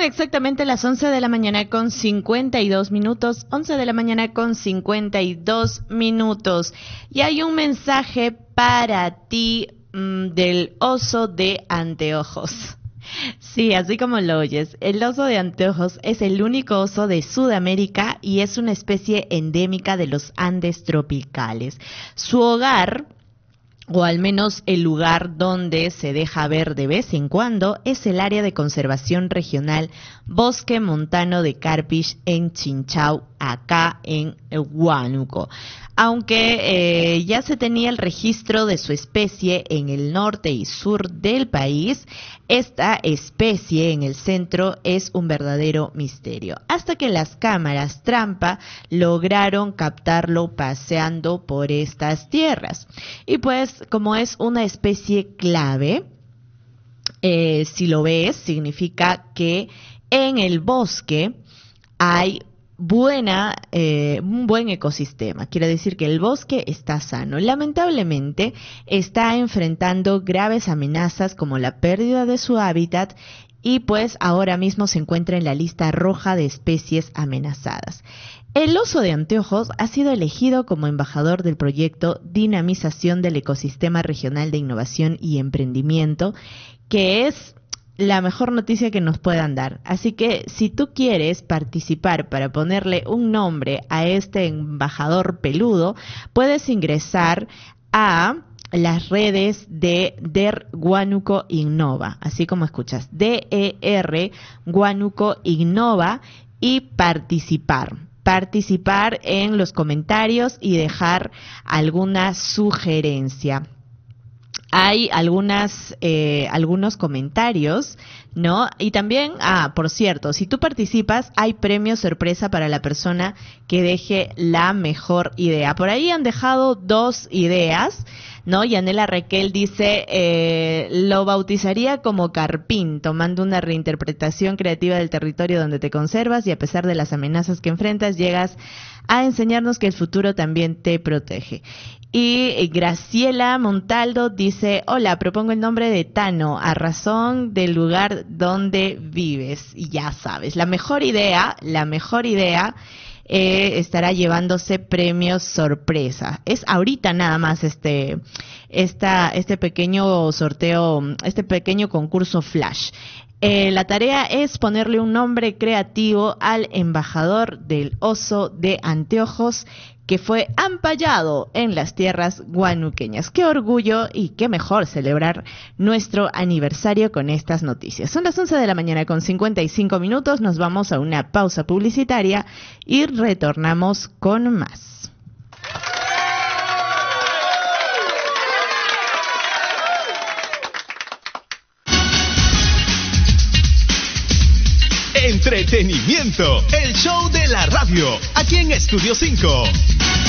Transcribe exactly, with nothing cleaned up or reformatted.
Son exactamente las once de la mañana con cincuenta y dos minutos, once de la mañana con cincuenta y dos minutos. Y hay un mensaje para ti mmm, del oso de anteojos. Sí, así como lo oyes, el oso de anteojos es el único oso de Sudamérica y es una especie endémica de los Andes tropicales. Su hogar, o al menos el lugar donde se deja ver de vez en cuando, es el área de conservación regional Bosque Montano de Carpish en Chinchau, acá en Huánuco. Aunque eh, ya se tenía el registro de su especie en el norte y sur del país, esta especie en el centro es un verdadero misterio, hasta que las cámaras trampa lograron captarlo paseando por estas tierras. Y pues, como es una especie clave, eh, si lo ves, significa que en el bosque hay buena, eh, un buen ecosistema. Quiere decir que el bosque está sano. Lamentablemente está enfrentando graves amenazas como la pérdida de su hábitat y pues ahora mismo se encuentra en la lista roja de especies amenazadas. El oso de anteojos ha sido elegido como embajador del proyecto Dinamización del Ecosistema Regional de Innovación y Emprendimiento, que es la mejor noticia que nos puedan dar. Así que si tú quieres participar para ponerle un nombre a este embajador peludo, puedes ingresar a las redes de D E R Huánuco Innova, así como escuchas, D E R Huánuco Innova, y participar. Participar en los comentarios y dejar alguna sugerencia. Hay algunas, eh, algunos comentarios, ¿no? Y también, ah, por cierto, si tú participas, hay premio sorpresa para la persona que deje la mejor idea. Por ahí han dejado dos ideas, ¿no? Yanela Raquel dice, eh, lo bautizaría como Carpín, tomando una reinterpretación creativa del territorio donde te conservas y a pesar de las amenazas que enfrentas, llegas a enseñarnos que el futuro también te protege. Y Graciela Montaldo dice, hola, propongo el nombre de Tano, a razón del lugar donde vives. Y ya sabes, la mejor idea, la mejor idea eh, estará llevándose premios sorpresa. Es ahorita nada más este, esta, este pequeño sorteo, este pequeño concurso flash. Eh, la tarea es ponerle un nombre creativo al embajador del oso de anteojos que fue ampallado en las tierras huanuqueñas. Qué orgullo y qué mejor celebrar nuestro aniversario con estas noticias. Son las once de la mañana con cincuenta y cinco minutos, nos vamos a una pausa publicitaria y retornamos con más. Entretenimiento, el show de la radio, aquí en Estudio cinco.